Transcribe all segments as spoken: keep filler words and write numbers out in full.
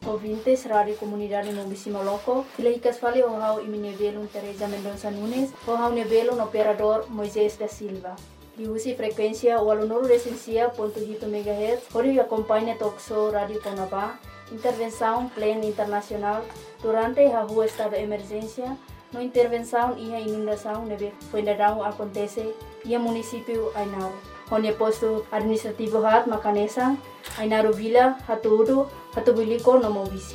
ouvintes, Rádio Comunidade Mobisi Moloco. Filhicas fale o hau iminevelo Teresa Mendonça Nunes, o hau nevelo no operador Moisés da Silva. Diusi frequência o aluno recensia ponto oito megahertz, onde acompanha Toxo Rádio Conabá, intervenção plena internacional durante a rua estado de emergência, no intervenção e a inundação neve fuendadão acontece e a município Ainaro. Onde posto administrativo hat Macanesa, Ainaro Vila, Hatuudu, Hatubiliko no Mobisi.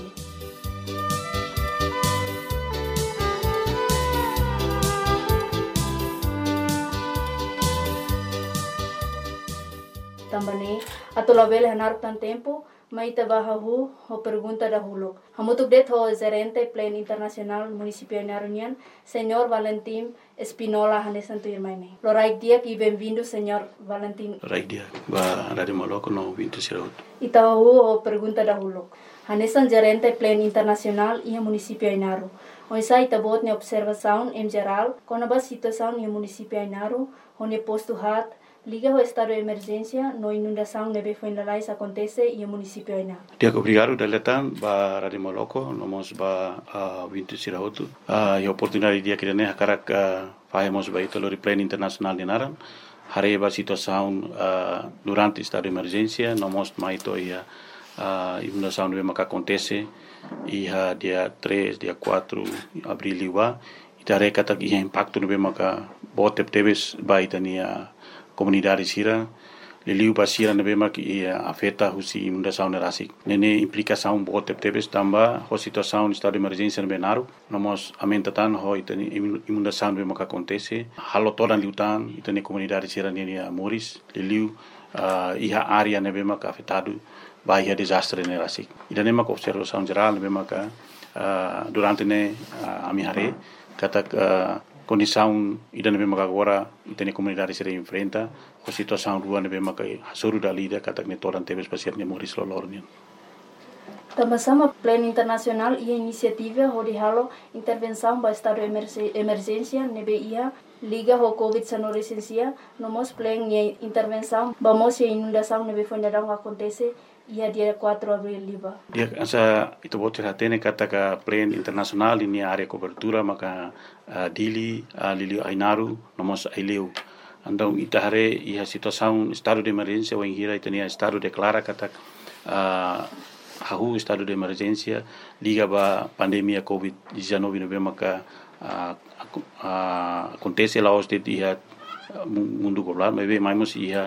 Também, ato label hanar tan tempo, mai tabahahu ho pergunta dahulu. Hamutuk det ho gerente Plan Internacional Municipio Ainarunian, Senhor Valentim Espinola Hanesan Tuirmaine. Loraik dia e bem-vindo, Senhor Valentim. Loraik dia, ba Rádio Moloco no vinte Siraut. Itahu ho pergunta dahulu. Hanesan gerente Plan Internacional e Municipio Ainaru. Oisa itabot ne observação em geral, com a situação no Municipio Ainaru, onde posto hat liga o estado de emergência, no inundação neve fuendalais acontece e o município ainda. Dia obrigado deletan ba Rádio Moloco, nomos ba vinte Siraut. A oportunidade dia que ne hakarak fazemos ba ito lori Plan Internacional de Naran. Hare ba situação durante estado de emergência, nomos maito ia a inundação neve maka acontece e dia três, dia quatro abril liwa. Itare kata ia impacto neve maka botep teves ba itania comunidade sira leliu basira nebe mak ia afeta husi inundação nerasik nene implicação bote tebes tamba ho situação estado de emergência nebe naru nomos amentatan ho itani inundação nebe mak acontece halo todan liutan itani comunidade sira nene moris leliu uh, iha área nebe mak afetado ba iha desastre nerasik idane mak observação geral nebe mak uh, durante ne uh, ami hare katak uh, condição ida nebe maka agora itene comunidade se enfrenta a situação rua nebe maka hasuru da lida katak ne toran tebes pasir ne moris lolornian. Também Plano Internacional e iniciativa onde halo intervenção para estado de emergência nebe ia liga ho covid dezenove licencia nomos plan e intervenção vamos e inundação nebe fuendadão acontece ia dia quatro de abril liba. Dia asa itu bote hatene kataka Plan Internacional ini area cobertura maka uh, dili uh, lili Ainaru nomos aileu. Andam itahare ia situação estado de emergência ou ingira itania estado declara katak uh, hahu estado de emergência liga ba pandemia covid dezenove nebe maka uh, uh, acontece lá os de dia mundo global mas bem mais ia